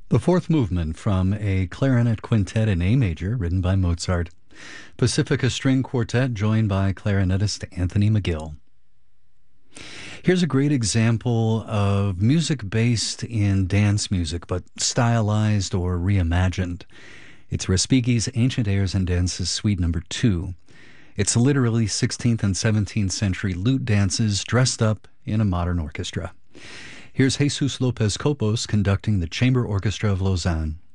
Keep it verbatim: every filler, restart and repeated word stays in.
The fourth movement from a clarinet quintet in A major, written by Mozart. Pacifica String Quartet, joined by clarinetist Anthony McGill. Here's a great example of music based in dance music, but stylized or reimagined. It's Respighi's Ancient Airs and Dances Suite Number Two. It's literally sixteenth and seventeenth century lute dances dressed up in a modern orchestra. Here's Jesus Lopez Copos conducting the Chamber Orchestra of Lausanne.